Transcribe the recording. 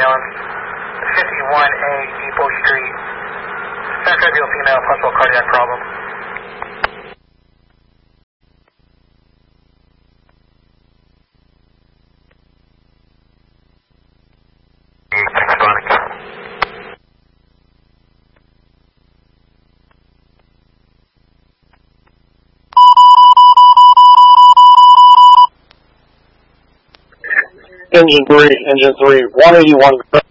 ambulance, 51A Depot Street. San Fabio female, possible cardiac problem. Engine 3, 181.